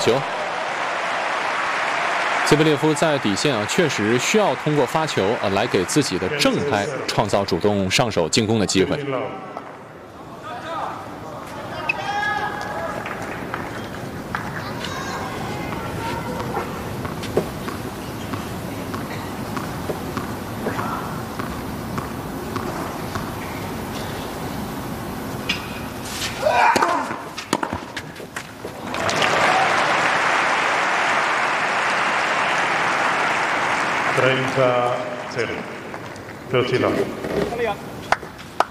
球。兹维列夫在底线确实需要通过发球来给自己的正拍创造主动上手进攻的机会。 30-0.